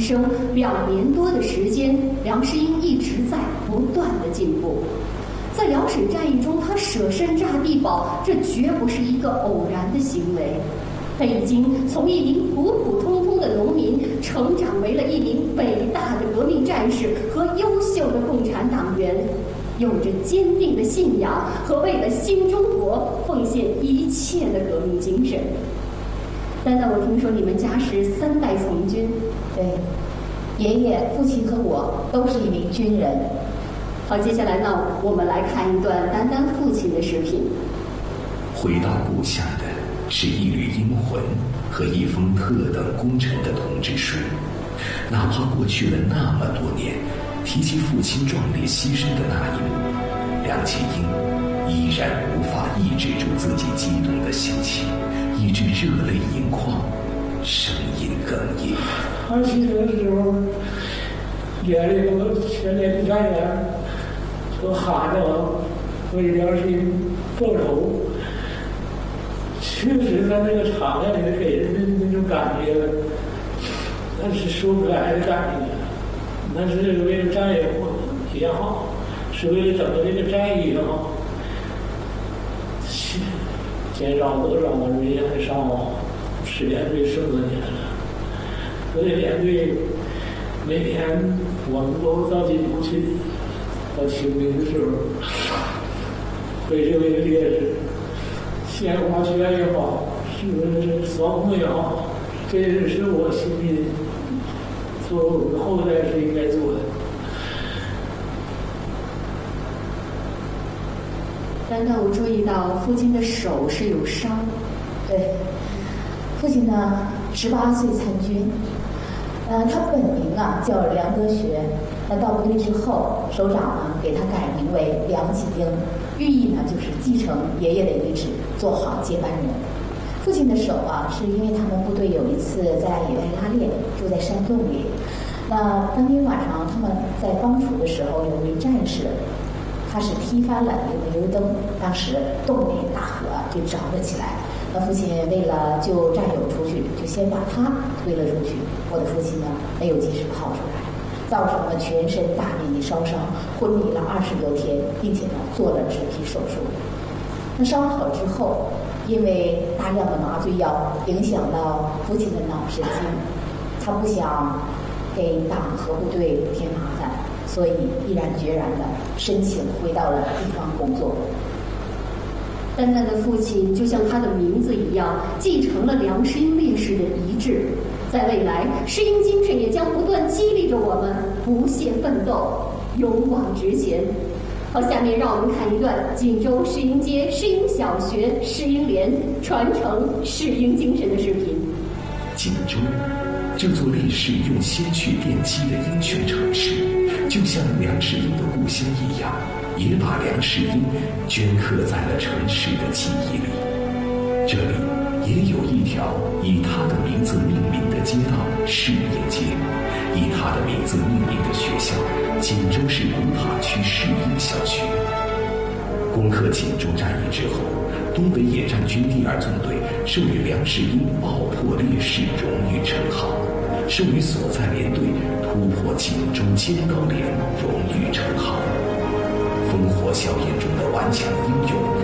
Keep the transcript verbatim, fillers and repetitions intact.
生，两年多的时间，梁士英一直在不断的进步。在辽沈战役中，他舍身炸地堡，这绝不是一个偶然的行为。他已经从一名普普通通的农民，成长为了一名伟大的革命战士和优秀的共产党员，有着坚定的信仰和为了新中国奉献一切的革命精神。丹丹，我听说你们家是三代从军。 对，爷爷、父亲和我都是一名军人。 好，接下来呢，我们来看一段丹丹父亲的视频。 回到故乡的是一缕英魂和一封特等功臣的通知书，哪怕过去了那么多年，提起父亲壮烈牺牲的那一幕，梁启英依然无法抑制住自己激动的心情，以致热泪盈眶，声音哽咽。 他牺牲的时候，眼里头全连的战员都喊着我为梁士英报仇。确实在那个场面里给人的那种感觉，那是说不来的感觉。那是为了战友也好，是为了整个这个战役也好，减少多少人员的伤亡，使连队胜多年了。所以连队每年我们都到锦州去，到清明的时候，为这位烈士献花圈也好，是不是扫墓也好，这是我心里作为我们后代是应该做的。 丹丹，我注意到父亲的手是有伤。 对，父亲呢，十八岁参军，呃，他本名啊叫梁德学，那到部队之后，首长呢给他改名为梁启英，寓意呢就是继承爷爷的遗志，做好接班人。父亲的手啊，是因为他们部队有一次在野外拉练，住在山洞里。那当天晚上他们在帮厨的时候，有位战士，他是踢翻了一个煤油灯，当时洞里大火就着了起来。那父亲为了救战友出去，就先把他推了出去。我的父亲呢，没有及时跑出来，造成了全身大面积烧伤，昏迷了二十多天，并且呢做了植皮手术。那伤好之后，因为大量的麻醉药影响到父亲的脑神经，他不想给党和部队添麻烦，所以毅然决然的申请回到了地方工作。 丹丹的父亲就像他的名字一样，继承了梁士英烈士的遗志，在未来，士英精神也将不断激励着我们不懈奋斗，勇往直前。好，下面让我们看一段锦州士英街士英小学士英连传承士英精神的视频。 锦州，这座烈士用鲜血奠基的英雄城市，就像梁士英的故乡一样，也把梁士英镌刻在了城市的记忆里。这里也有一条以他的名字命名的街道士英街，以他的名字命名的学校锦州市古塔区士英小学。攻克锦州战役之后，东北野战军第二纵队授予梁士英爆破烈士荣誉称号，授予所在连队突破锦州尖刀连荣誉称号。烽火硝烟中的顽强英勇